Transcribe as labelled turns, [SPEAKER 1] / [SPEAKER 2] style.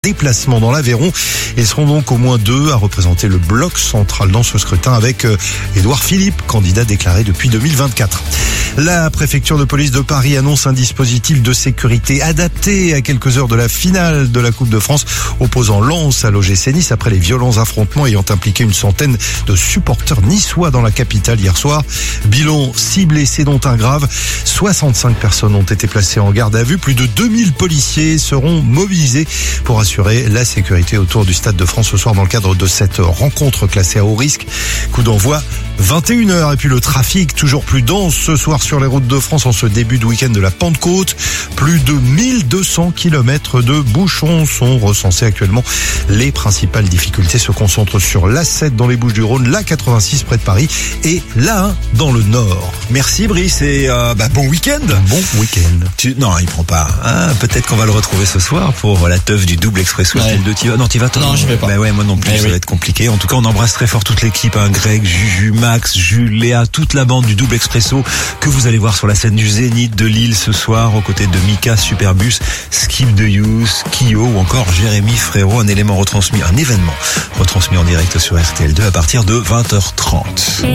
[SPEAKER 1] Déplacement dans l'Aveyron. Ils seront donc au moins 2 à représenter le bloc central dans ce scrutin avec Édouard Philippe, candidat déclaré depuis 2024. La préfecture de police de Paris annonce un dispositif de sécurité adapté à quelques heures de la finale de la Coupe de France opposant Lens à l'OGC Nice après les violents affrontements ayant impliqué une centaine de supporters niçois dans la capitale hier soir. Bilan 6 blessés dont un grave. 65 personnes ont été placées en garde à vue. Plus de 2000 policiers seront mobilisés pour assurer la sécurité autour du Stade de France ce soir dans le cadre de cette rencontre classée à haut risque. Coup d'envoi 21h. Et puis le trafic toujours plus dense ce soir sur les routes de France en ce début de week-end de la Pentecôte. Plus de 1200 km de bouchons sont recensés actuellement. Les principales difficultés se concentrent sur l'A7 dans les Bouches-du-Rhône, l'A86 près de Paris et l'A1 dans le Nord.
[SPEAKER 2] Merci Brice et bon week-end.
[SPEAKER 1] Bon week-end.
[SPEAKER 2] Non, il prend pas. Peut-être qu'on va le retrouver ce soir pour la teuf du double expresso.
[SPEAKER 3] Ouais.
[SPEAKER 2] Non, t'y vas toi?
[SPEAKER 3] Non, je vais pas.
[SPEAKER 2] Bah ouais, moi non plus, ça va être compliqué. En tout cas, on embrasse très fort toute l'équipe, Greg, Juju, Max, Jules, Léa, toute la bande du double expresso que vous allez voir sur la scène du Zénith de Lille ce soir aux côtés de Mika, Superbus, Skip de Youth, Kyo ou encore Jérémy Frérot, un événement retransmis en direct sur RTL2 à partir de 20h30.